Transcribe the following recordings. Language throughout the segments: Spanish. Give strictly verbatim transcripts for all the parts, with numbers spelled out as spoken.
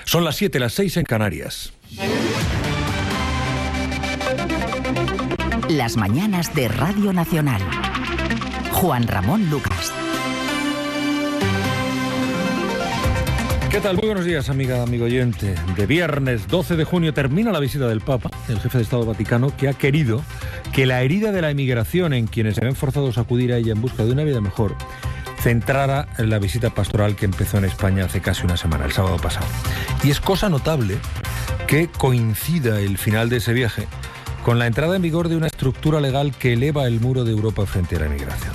Son las siete, las seis en Canarias. Las mañanas de Radio Nacional. Juan Ramón Lucas. ¿Qué tal? Muy buenos días, amiga, amigo oyente. De viernes doce de junio termina la visita del Papa, el jefe de Estado Vaticano, que ha querido que la herida de la emigración en quienes se ven forzados a acudir a ella en busca de una vida mejor centrara en la visita pastoral que empezó en España hace casi una semana, el sábado pasado. Y es cosa notable que coincida el final de ese viaje con la entrada en vigor de una estructura legal que eleva el muro de Europa frente a la emigración.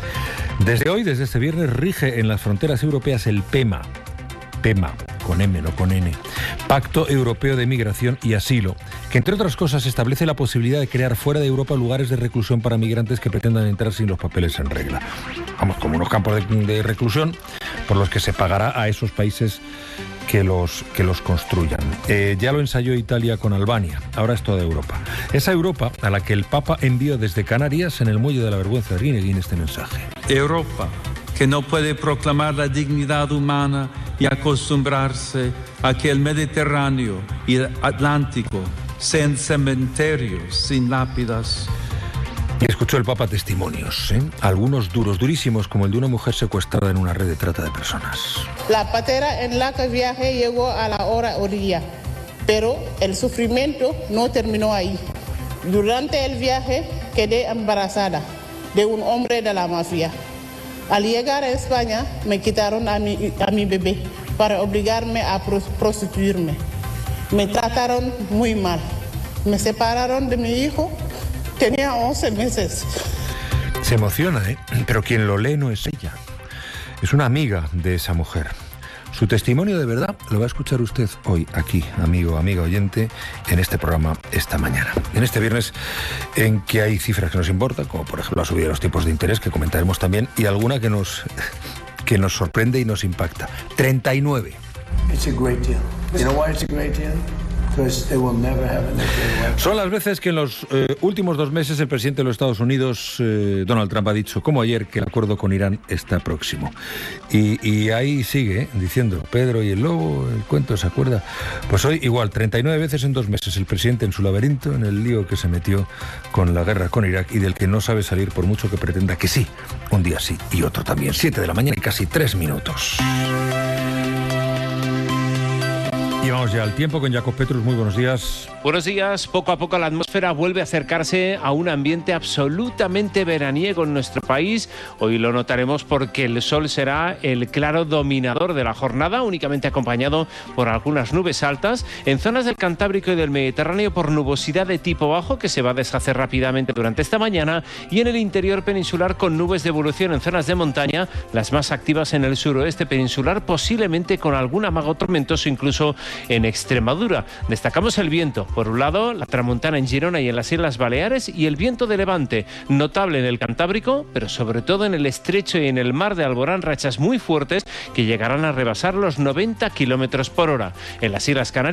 Desde hoy, desde este viernes, rige en las fronteras europeas el PEMA, PEMA, con M, no con N, Pacto Europeo de Migración y Asilo, que entre otras cosas establece la posibilidad de crear fuera de Europa lugares de reclusión para migrantes que pretendan entrar sin los papeles en regla. Vamos, como unos campos de, de reclusión por los que se pagará a esos países que los, que los construyan. Eh, ya lo ensayó Italia con Albania, ahora es toda Europa. Esa Europa a la que el Papa envió desde Canarias en el Muelle de la Vergüenza de Guineguín este mensaje. Europa, que no puede proclamar la dignidad humana y acostumbrarse a que el Mediterráneo y el Atlántico sean cementerios sin lápidas. Y escuchó el Papa testimonios, ¿eh? Algunos duros, durísimos, como el de una mujer secuestrada en una red de trata de personas. La patera en la que viajé llegó a la hora orilla, pero el sufrimiento no terminó ahí. Durante el viaje quedé embarazada de un hombre de la mafia. Al llegar a España me quitaron a mi, a mi bebé para obligarme a prostituirme. Me trataron muy mal. Me separaron de mi hijo. Tenía once meses. Se emociona, ¿eh? Pero quien lo lee no es ella. Es una amiga de esa mujer. Su testimonio de verdad lo va a escuchar usted hoy aquí, amigo, amiga oyente, en este programa esta mañana. En este viernes en que hay cifras que nos importan, como por ejemplo la subida de los tipos de interés, que comentaremos también, y alguna que nos, que nos sorprende y nos impacta. treinta y nueve. It's a great deal. You know why it's a great deal? Son las veces que en los eh, últimos dos meses el presidente de los Estados Unidos, eh, Donald Trump, ha dicho, como ayer, que el acuerdo con Irán está próximo. Y, y ahí sigue, ¿eh? diciendo, Pedro y el lobo, el cuento, ¿se acuerda? Pues hoy igual, treinta y nueve veces en dos meses el presidente en su laberinto, en el lío que se metió con la guerra con Irak y del que no sabe salir por mucho que pretenda que sí, un día sí y otro también. Siete de la mañana y casi tres minutos. Y vamos ya al tiempo con Jacob Petrus. Muy buenos días. Buenos días. Poco a poco la atmósfera vuelve a acercarse a un ambiente absolutamente veraniego en nuestro país. Hoy lo notaremos porque el sol será el claro dominador de la jornada, únicamente acompañado por algunas nubes altas. En zonas del Cantábrico y del Mediterráneo por nubosidad de tipo bajo que se va a deshacer rápidamente durante esta mañana, y en el interior peninsular con nubes de evolución en zonas de montaña, las más activas en el suroeste peninsular, posiblemente con algún amago tormentoso incluso en Extremadura. Destacamos el viento. Por un lado, la tramontana en Girona y en las Islas Baleares, y el viento de levante, notable en el Cantábrico, pero sobre todo en el estrecho y en el mar de Alborán, rachas muy fuertes que llegarán a rebasar los noventa kilómetros por hora. En las Islas Canarias,